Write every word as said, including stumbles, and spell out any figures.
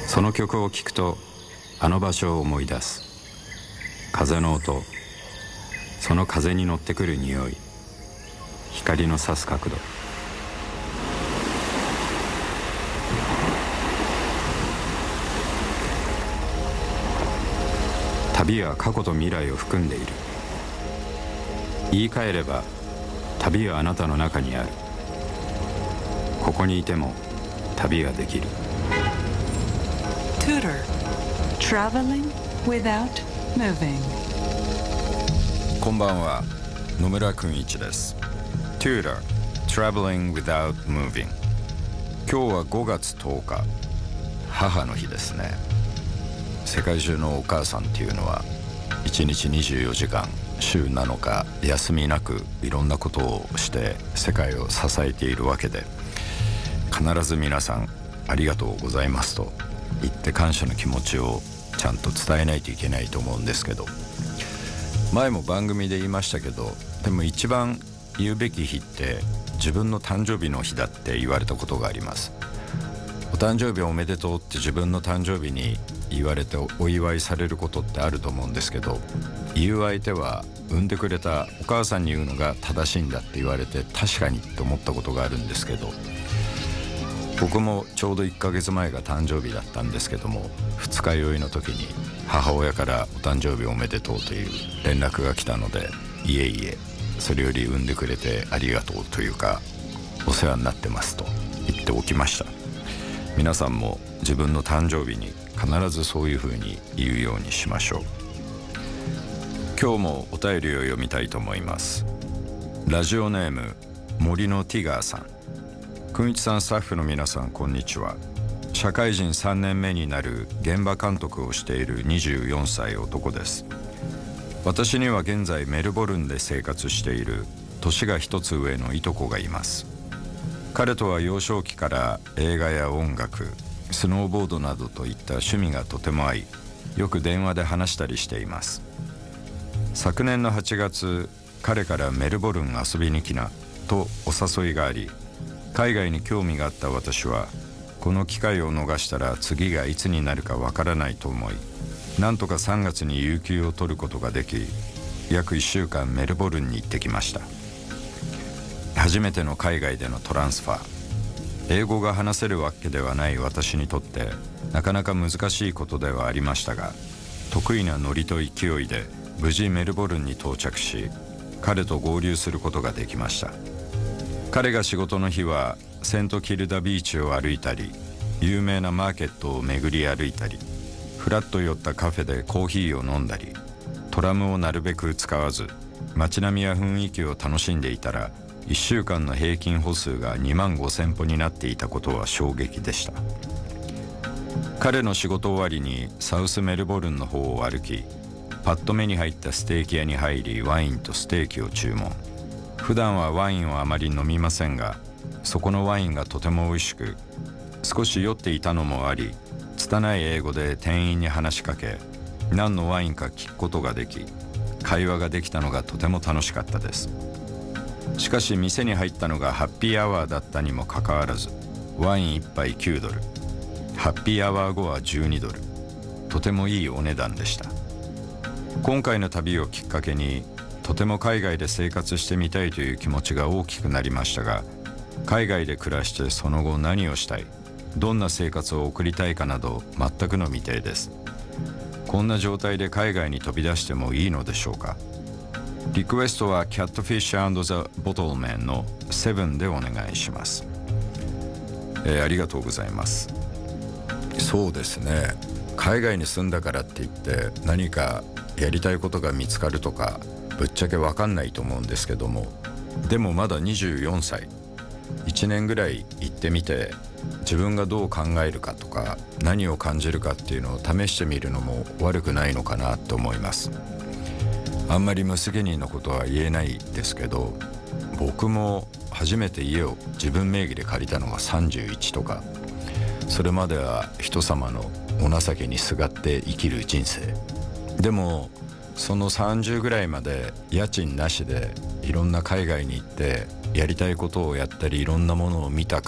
その曲を聴くとあの場所を思い出す。風の音、その風に乗ってくる匂い、光の差す角度。旅は過去と未来を含んでいる。言い換えれば旅はあなたの中にある。ここにいても旅はできる。 Tutor Traveling without moving。 こんばんは、野村君一です。 Tutor Traveling without moving。 今日はごがつとおか、母の日ですね。世界中のお母さんっていうのはいちにちにじゅうよじかん週なのか休みなくいろんなことをして世界を支えているわけで、必ず皆さんありがとうございますと言って感謝の気持ちをちゃんと伝えないといけないと思うんですけど、前も番組で言いましたけど、でも一番言うべき日って自分の誕生日の日だって言われたことがあります。お誕生日おめでとうって自分の誕生日に言われてお祝いされることってあると思うんですけど、言う相手は産んでくれたお母さんに言うのが正しいんだって言われて、確かにって思ったことがあるんですけど、僕もちょうどいっかげつまえが誕生日だったんですけども、二日酔いの時に母親からお誕生日おめでとうという連絡が来たので、いえいえそれより産んでくれてありがとうというかお世話になってますと言っておきました。皆さんも自分の誕生日に必ずそういうふうに言うようにしましょう。今日もお便りを読みたいと思います。ラジオネーム森のティガーさん。くんいちさん、スタッフの皆さん、こんにちは。社会人さんねんめになる現場監督をしているにじゅうよんさい男です。私には現在メルボルンで生活している年が一つ上のいとこがいます。彼とは幼少期から映画や音楽、スノーボードなどといった趣味がとても合い、よく電話で話したりしています。昨年のはちがつ、彼からメルボルン遊びに来なとお誘いがあり、海外に興味があった私は、この機会を逃したら次がいつになるかわからないと思い、なんとかさんがつに有給を取ることができ、約いっしゅうかんメルボルンに行ってきました。初めての海外でのトランスファー。英語が話せるわけではない私にとってなかなか難しいことではありましたが、得意なノリと勢いで無事メルボルンに到着し、彼と合流することができました。彼が仕事の日はセントキルダビーチを歩いたり、有名なマーケットを巡り歩いたり、フラッと寄ったカフェでコーヒーを飲んだり、トラムをなるべく使わず街並みや雰囲気を楽しんでいたら、いっしゅうかんの平均歩数がにまんごせんぽになっていたことは衝撃でした。彼の仕事終わりにサウスメルボルンの方を歩き、パッと目に入ったステーキ屋に入り、ワインとステーキを注文。普段はワインをあまり飲みませんが、そこのワインがとても美味しく、少し酔っていたのもあり、拙い英語で店員に話しかけ、何のワインか聞くことができ、会話ができたのがとても楽しかったです。しかし店に入ったのがハッピーアワーだったにもかかわらず、ワインいっぱいきゅうドル、ハッピーアワー後はじゅうにドル、とてもいいお値段でした。今回の旅をきっかけに、とても海外で生活してみたいという気持ちが大きくなりましたが、海外で暮らしてその後何をしたい、どんな生活を送りたいかなど全くの未定です。こんな状態で海外に飛び出してもいいのでしょうか。リクエストはキャットフィッシュ&ザ・ボトルメンのセブンでお願いします。えー、ありがとうございます。そうですね、海外に住んだからって言って何かやりたいことが見つかるとかぶっちゃけ分かんないと思うんですけども、でもまだにじゅうよんさい、いちねんぐらい行ってみて、自分がどう考えるかとか何を感じるかっていうのを試してみるのも悪くないのかなと思います。あんまり無責任なことは言えないですけど、僕も初めて家を自分名義で借りたのがさんじゅういちとか、それまでは人様のお情けにすがって生きる人生でも、そのさんじゅうぐらいまで家賃なしでいろんな海外に行ってやりたいことをやったり、いろんなものを見た